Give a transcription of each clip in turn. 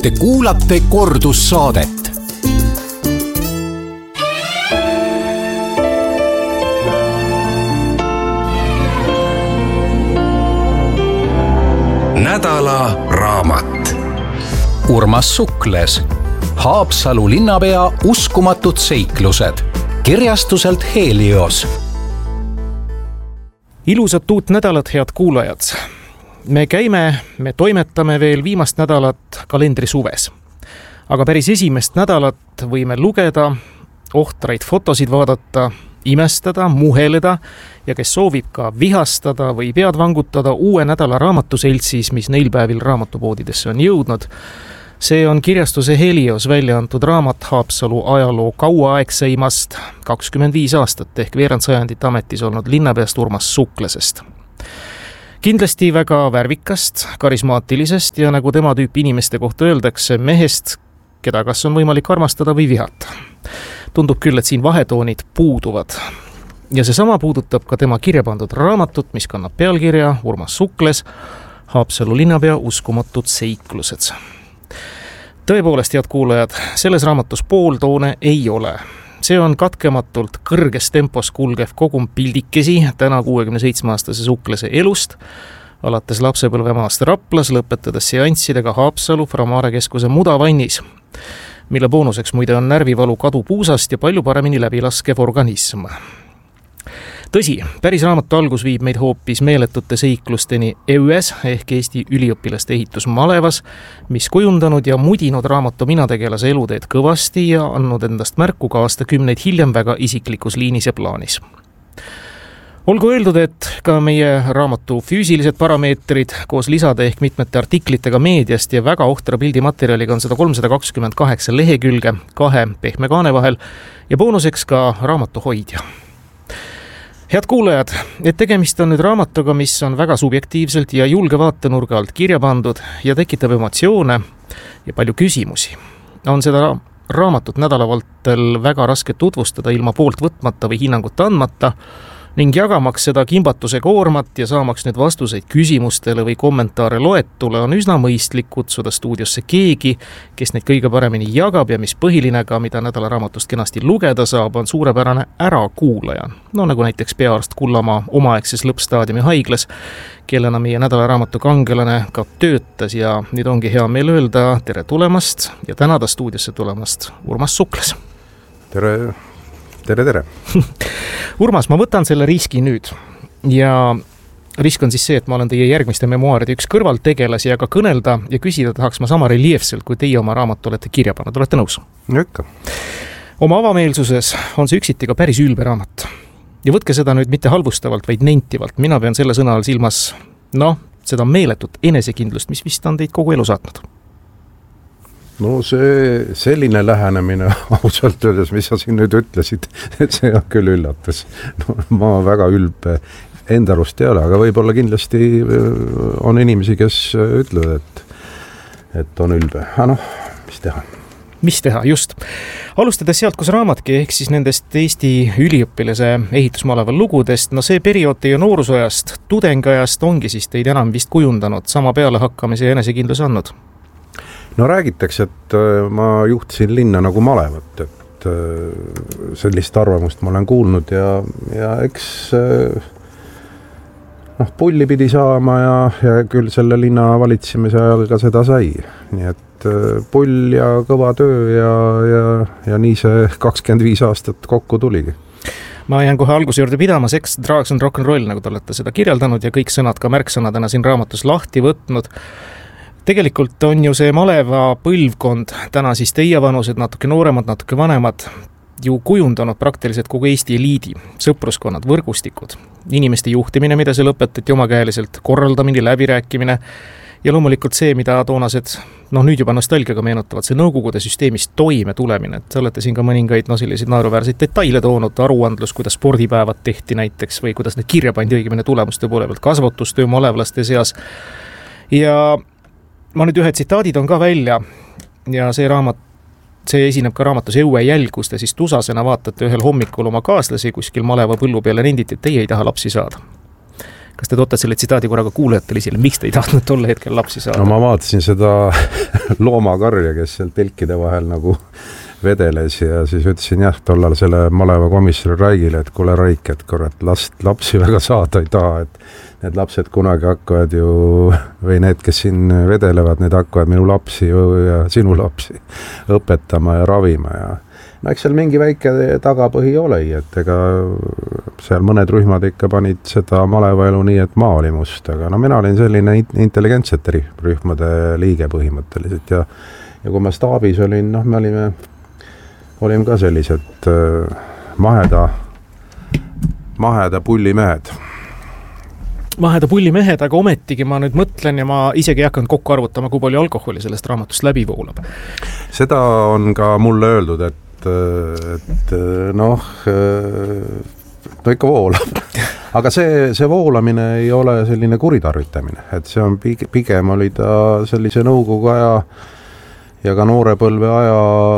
Te kuulate kordussaadet. Nädala raamat. Urmas Sukles, Haapsalu linnapea uskumatud seiklused, kirjastuselt Helios. Ilusat uut nädalat, head kuulajad. Me toimetame veel viimast nädalat kalendri suves. Aga päris esimest nädalat võime lugeda, ohtraid fotosid vaadata, imestada, muheleda ja kes soovib ka vihastada või pead vangutada uue nädala raamatuseltsis, mis neil päevil raamatupoodidesse on jõudnud. See on kirjastuse Helios välja antud raamat Haapsalu ajaloo kauaaegseimast 25 aastat ehk veerand sajandit ametis olnud linnapeast Urmas Suklesest. Kindlasti väga värvikast, karismaatilisest ja nagu tema tüüpi inimeste kohta öeldakse, mehest, keda kas on võimalik armastada või vihata. Tundub küll, et siin vahetoonid puuduvad. Ja seesama puudutab ka tema kirja pandud raamatut, mis kannab pealkirja Urmas Sukles, Haapsalu linnapea uskumatud seiklused. Tõepoolest, head kuulajad, selles raamatus pooltoone ei ole. See on katkematult kõrges tempos kulgev kogum pildikesi täna 67-aastase Suklese elust, alates lapsepõlvemaast Raplas, lõpetades seanssidega Haapsalu Framare keskuse Mudavannis, mille boonuseks muide on närvivalu kadu puusast ja palju paremini läbilaskev organism. Tõsi, päris raamatu algus viib meid hoopis meeletute seiklusteni EÜS ehk Eesti üliõpilaste ehitusmalevas, mis kujundanud ja mudinud raamatu minategelase eluteed kõvasti ja andnud endast märku ka aastakümneid hiljem väga isiklikus liinis ja plaanis. Olgu öeldud, et ka meie raamatu füüsilised parameetrid koos lisade ehk mitmete artiklitega meediast ja väga ohtra pildimaterjaliga on 328 lehekülge 2 pehme kaane vahel ja boonuseks ka raamatu hoidja. Head kuulajad, et tegemist on nüüd raamatuga, mis on väga subjektiivselt ja julge vaatenurga alt kirja pandud ja tekitab emotsioone ja palju küsimusi. On seda raamatut nädalavaltel väga raske tutvustada ilma poolt võtmata või hinnangut andmata ning jagamaks seda kimbatuse koormat ja saamaks nüüd vastuseid küsimustele või kommentaare loetule on üsna mõistlik kutsuda stuudiosse keegi, kes neid kõige paremini jagab ja mis põhiline ka, mida nädala raamatust kenasti lugeda saab, on suurepärane ärakuulaja. No nagu näiteks peaarst Kullamaa omaaegses lõppstaadiumi haiglas, kellena meie nädala raamatu kangelane ka töötas ja nüüd ongi hea meel öelda tere tulemast ja tänada stuudiosse tulemast Urmas Sukles. Tere. Urmas, ma võtan selle riski nüüd ja risk on siis see, et ma olen teie järgmiste memuaaride üks kõrvaltegelasi, aga kõnelda ja küsida tahaks ma sama reljeefselt, kui teie oma raamatu olete kirja pannud. Olete nõus? Ikka. Oma avameelsuses on see üksiti ka päris ülbe raamat. Ja võtke seda nüüd mitte halvustavalt, vaid nentivalt. Mina pean selle sõna all silmas, seda meeletut enesekindlust, mis vist on teid kogu elu saatnud. No see selline lähenemine ausalt öeldes, mis sa siin nüüd ütlesid, et see on küll üllatus. Ma väga ülbe enda arust ei ole, aga võib-olla kindlasti on inimesi, kes ütlevad, et on ülbe. Mis teha, just. Alustades sealt, kus raamatki, ehk siis nendest Eesti üliõpilase ehitusmaleva lugudest, see periood teie noorusajast, tudengajast ongi siis teid enam vist kujundanud, sama peale hakkamise ja enesekindluse andnud? No räägitakse, et ma juhtisin linna nagu malevat, et sellist arvamust ma olen kuulnud ja eks pulli pidi saama ja küll selle linna valitsemise ajal ka seda sai. Nii et pull ja kõva töö ja nii see 25 aastat kokku tuligi. Ma jään kohe alguse juurde pidama, Sex, Drugs and Rock'n'Roll, nagu te olete seda kirjeldanud ja kõik sõnad ka märksõnadena siin raamatus lahti võtnud. Tegelikult on ju see maleva põlvkond, täna siis teie vanused, natuke nooremad, natuke vanemad, ju kujundanud praktiliselt kogu Eesti eliidi, sõpruskonnad, võrgustikud, inimeste juhtimine, mida see lõpetati omakäeliselt, korraldamine, läbirääkimine ja loomulikult see, mida toonased, nüüd juba nostalgiaga meenutavad, see Nõukogude süsteemist toime tulemine, et te olete siin ka mõningaid selliseid naeruväärseid detaile toonud, aruandlus, kuidas spordipäevad tehti näiteks või kuidas need kirja pandi õigemine tulemuste poole pealt, kasvatustöö malevlaste seas ja ma nüüd ühe tsitaadid on ka välja ja see esineb ka raamatus Õue jälg, kus te siis tusasena vaatate ühel hommikul oma kaaslasi kuskil maleva põllu peale nenditi, et teie ei taha lapsi saada. Kas te toote selle tsitaadi korraga kuulajatele esile, miks te ei tahtnud tolle hetkel lapsi saada? No ma vaatasin seda loomakarja, kes seal telkide vahel nagu vedeles ja siis ütlesin jah, tollal selle maleva komissari Raigile, et kuule Raik, et kurat, lapsi väga saada ei taha, et need lapsed kunagi hakkavad ju, või need, kes siin vedelevad, need hakkavad minu lapsi ja sinu lapsi õpetama ja ravima ja no eks seal mingi väike tagapõhi olegi, et ega seal mõned rühmad ikka panid seda malevaelu nii, et maa oli must, aga no mina olin selline intelligentsete rühmade liige põhimõtteliselt ja kui ma staabis olin, noh me olime ka sellised maheda pullimehed. Maheda pullimehed, aga ometigi ma nüüd mõtlen ja ma isegi ei hakanud kokku arvutama, kui palju alkoholi sellest raamatust läbi voolab. Seda on ka mulle öeldud, et noh, no ikka voolab. Aga see voolamine ei ole selline kuritarvitamine, et see on pigem oli ta sellise nõukogu aja ja ka noorepõlve aja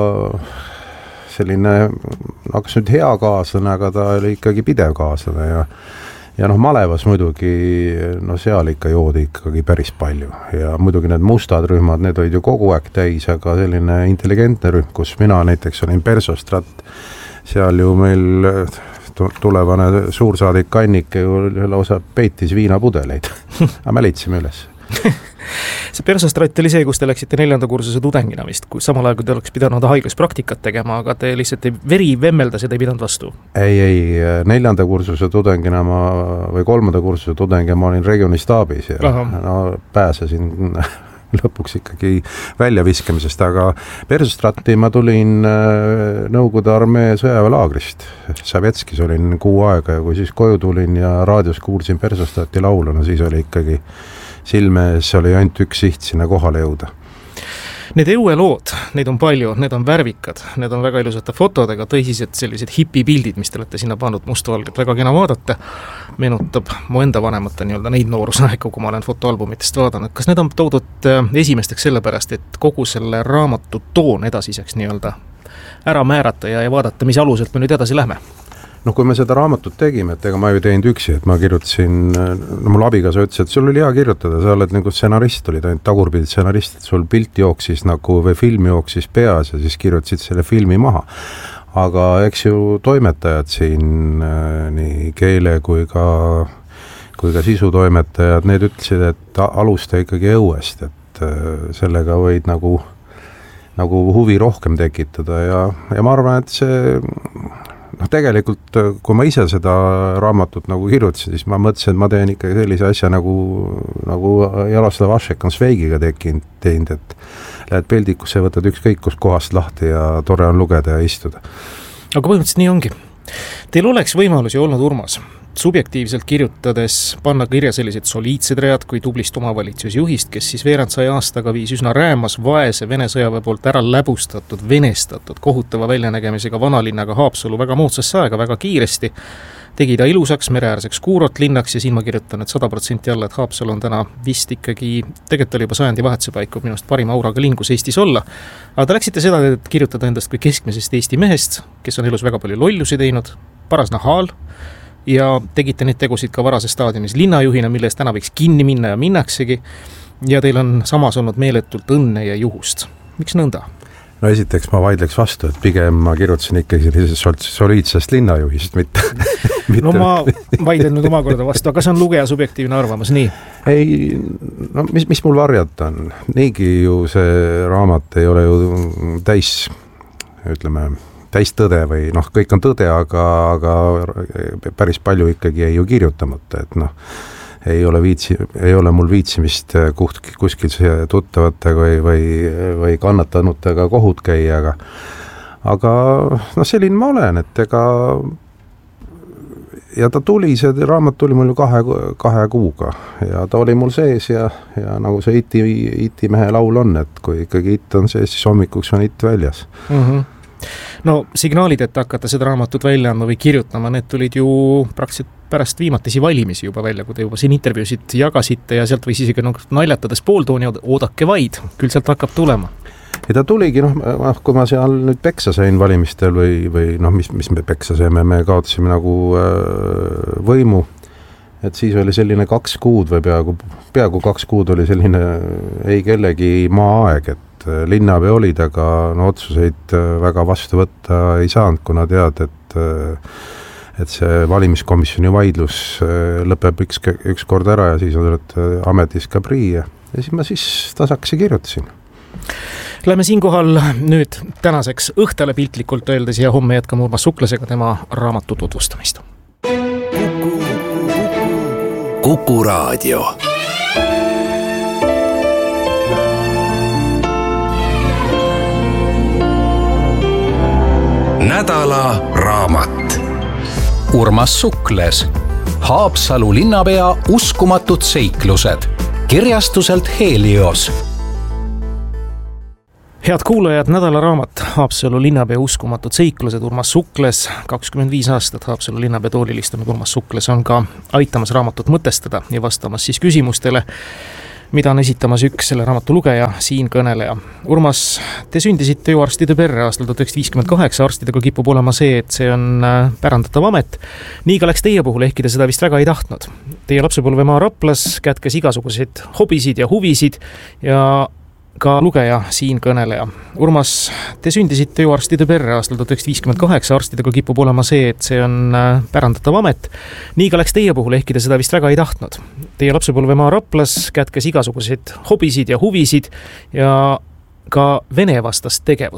selline, kas nüüd hea kaaslane, aga ta oli ikkagi pidev kaaslane ja noh, malevas muidugi, no seal ikka joodi ikkagi päris palju ja muidugi need mustad rühmad, need olid ju kogu aeg täis, aga selline intelligentne rühm, kus mina näiteks olin Persostrat, seal ju meil tulevane suursaadik Annike ju lausa peitis viinapudeleid, aga me leidsime üles. See Persostrat oli see, kus te läksite 4. kursuse tudengina vist, samal ajal kui te oleks pidanud haiglas praktikat tegema, aga te lihtsalt veri vemmeldas ja te ei pidanud vastu. Ei, 4. kursuse tudengina või 3. kursuse tudengina ma olin regionistaabis ja no, pääsesin lõpuks ikkagi väljaviskamisest, aga Persostrati ma tulin Nõukogude armee sõjaväelaagrist. Savetskis olin 6 aega ja kui siis koju tulin ja raadios kuulsin Persostrati laulu, no siis oli ikkagi silmes oli ainult üks siht sinna kohale jõuda. Need õuelood, neid on palju, need on värvikad, need on väga ilusate fotodega, tõsised sellised hipipildid, mis te olete sinna pannud mustvalget, väga kena vaadata. Meenutab mu enda vanemate nii-öelda neid noorusaegu, kui ma olen fotoalbumitest vaadanud. Kas need on toodud esimesteks sellepärast, et kogu selle raamatu toon edasiseks nii-öelda ära määrata ja vaadata, mis aluselt me nüüd edasi lähme? No kui me seda raamatut tegime, et ega ma ju teinud üksi, et ma kirjutasin, no mul abikaasa ütles, et sul oli hea kirjutada, sa oled nagu stsenarist, olid ainult tagurpildid stsenarist, et sul pilt jooksis nagu või film jooksis peas ja siis kirjutasid selle filmi maha. Aga eks ju toimetajad siin, nii keele kui ka sisutoimetajad, need ütlesid, et alusta ikkagi õuest, et sellega võid nagu huvi rohkem tekitada ja ma arvan, et see noh, tegelikult, kui ma ise seda raamatut nagu kirjutasin, siis ma mõtlesin, et ma teen ikka sellise asja nagu Jaroslav Hašek on Sveigiga teinud, et lähed peldikusse, võtad ükskõik kust kohast lahti ja tore on lugeda ja istuda. Aga põhimõtteliselt nii ongi. Teil oleks võimalusi olnud, Urmas, subjektiivselt kirjutades panna kirja sellised soliidsed read kui tublist omavalitsusjuhist, kes siis veerand 100 aastaga viis üsna räämas vaese Vene sõjaväe poolt ära läbustatud, venestatud, kohutava väljanägemisega vanalinnaga Haapsalu väga moodsasse aega, väga kiiresti. Tegi ta ilusaks, mereäärseks Kuurot linnaks ja siin ma kirjutan, et 100% alla, et Haapsalu on täna vist ikkagi, tegelikult oli juba sajandi vahetuse paiku minust parima auraga linn, kus Eestis olla. Aga te läksite seda, et kirjutada endast kui keskmisest Eesti mehest, kes on elus väga palju lollusi teinud, paras nahaal, ja tegite neid tegusid ka varases staadiumis linnajuhina, mille eest täna võiks kinni minna ja minnaksegi, ja teil on samas olnud meeletult õnne ja juhust. Miks nõnda? No esiteks ma vaidleks vastu, et pigem ma kirjutasin ikkagi soliidsest linnajuhist, mitte. No ma vaidlen nüüd omakorda vastu, aga see on lugeja subjektiivne arvamus, nii? Ei, no mis mul varjata on? Niigi ju see raamat ei ole ju täis tõde või noh, kõik on tõde, aga päris palju ikkagi ei ju kirjutamata, et noh, ei ole mul viitsimist kuskil tuttavatega või kannatanutega kohut käia, aga no selline ma olen, et ega ja see raamat tuli mul ju kahe kuuga ja ta oli mul sees ja nagu see iti mehe laul on, et kui ikkagi it on sees, siis hommikuks on it väljas. No signaalid, et hakata seda raamatut välja andma või kirjutama, need tulid ju praktiliselt pärast viimatisi valimisi juba välja, kui te juba siin intervjuusid jagasite ja sealt võis isegi naljatades pooltooni oodake vaid, küll sealt hakkab tulema. Ja ta tuligi, kui ma seal nüüd peksa sain valimistel või noh, mis me peksa saime, me kaotasime nagu võimu et siis oli selline 2 kuud või peaaegu 2 kuud oli selline ei kellegi maaaeg, et linnapea olid, aga otsuseid väga vastu võtta ei saanud, kuna tead, et see valimiskomisjoni vaidlus lõpeb üks kord ära ja siis oled ametis ka prii ja siis ma tasakesi kirjutasin. Lähme siinkohal nüüd tänaseks õhtale piltlikult öeldes ja homme jätkame Urmas Suklasega tema raamatu tutvustamist. Kuku Raadio. Nädala raamat. Urmas Sukles, Haapsalu linnapea uskumatud seiklused, kirjastuselt Helios. Head kuulajad, nädala raamat Haapsalu linnapea uskumatud seiklused, Urmas Sukles, 25 aastat Haapsalu linnapea toolil istunud Urmas Sukles on ka aitamas raamatut mõtestada ja vastamas siis küsimustele, mida on esitamas üks selle raamatu lugeja, siin kõneleja. Urmas, te sündisite ju arstide perre aastal 1958, arstidega kipub olema see, et see on pärandatav amet. Nii ka läks teie puhul, ehkki te seda vist väga ei tahtnud. Teie lapsepõlvemaa Raplas kätkes igasuguseid hobisid ja huvisid ja ka lugeja, siin kõneleja. Urmas, te sündisite ju arstide perre aastal 1958, arstidega kipub olema see, et see on pärandatav amet. Nii ka läks teie puhul, ehkki te seda vist väga ei tahtnud. Teie lapsepõlvemaa Raplas kätkes igasuguseid hobisid ja huvisid ja ka Vene vastast tegevust.